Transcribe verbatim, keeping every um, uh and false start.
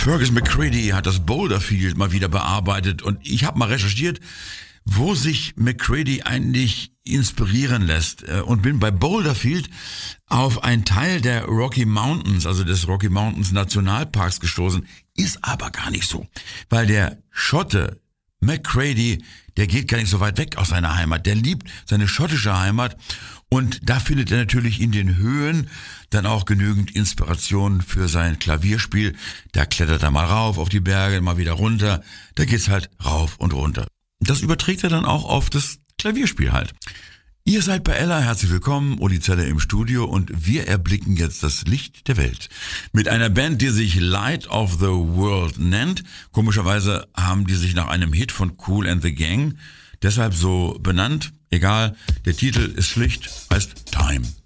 Fergus McCready hat das Boulder Field mal wieder bearbeitet und ich habe mal recherchiert, wo sich McCready eigentlich inspirieren lässt und bin bei Boulder Field auf einen Teil der Rocky Mountains, also des Rocky Mountains Nationalparks gestoßen, ist aber gar nicht so, weil der Schotte McCready, der geht gar nicht so weit weg aus seiner Heimat, der liebt seine schottische Heimat und da findet er natürlich in den Höhen dann auch genügend Inspiration für sein Klavierspiel. Da klettert er mal rauf auf die Berge, mal wieder runter, da geht's halt rauf und runter. Das überträgt er dann auch auf das Klavierspiel halt. Ihr seid bei Ella, herzlich willkommen, Uli Zeller im Studio und wir erblicken jetzt das Licht der Welt. Mit einer Band, die sich Light of the World nennt. Komischerweise haben die sich nach einem Hit von Kool and the Gang deshalb so benannt. Egal, der Titel ist schlicht, heißt Time.